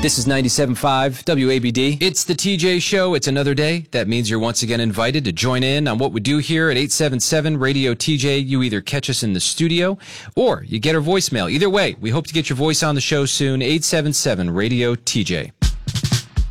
This is 97.5 WABD. It's the TJ Show. It's another day. That means you're once again invited to join in on what we do here at 877 Radio TJ. You either catch us in the studio or you get our voicemail. Either way, we hope to get your voice on the show soon. 877 Radio TJ.